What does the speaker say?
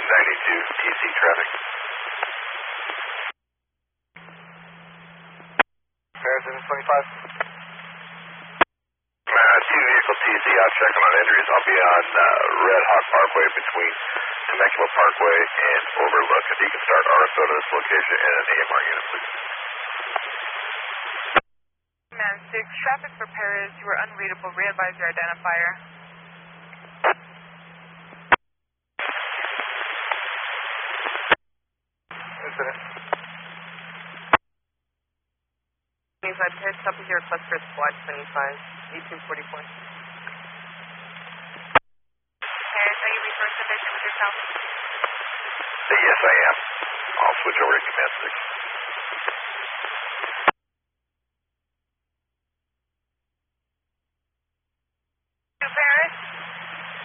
TC traffic. Paris 25. Two vehicle TC out checking on injuries. I'll be on Red Hawk Parkway between Temecula Parkway and Overlook. If you can start RSO to this location and an AMR unit, please. Man 6, traffic for Paris. You were unreadable. Re-advise your identifier. Incident. Paris, top of your request for squad 25, 1844. Paris, are you resource sufficient with yourself? Yes, I am. I'll switch over to Command 6.